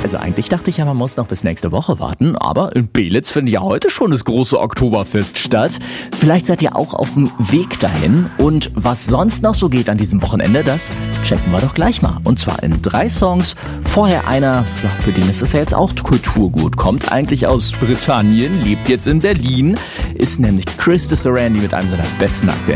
Also eigentlich dachte ich ja, man muss noch bis nächste Woche warten, aber in Belitz findet ja heute schon das große Oktoberfest statt. Vielleicht seid ihr auch auf dem Weg dahin und was sonst noch so geht an diesem Wochenende, das checken wir doch gleich mal. Und zwar in 3 Songs. Vorher einer, ja, für den ist es ja jetzt auch Kulturgut, kommt eigentlich aus Britannien, lebt jetzt in Berlin, ist nämlich Chris de Sarandí mit einem seiner besten aktuellen